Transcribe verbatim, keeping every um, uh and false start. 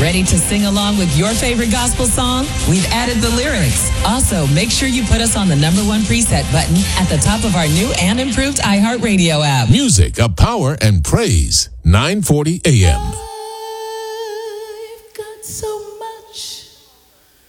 Ready to sing along with your favorite gospel song? We've added the lyrics. Also, make sure you put us on the number one preset button at the top of our new and improved iHeartRadio app. Music of power and praise. nine forty A M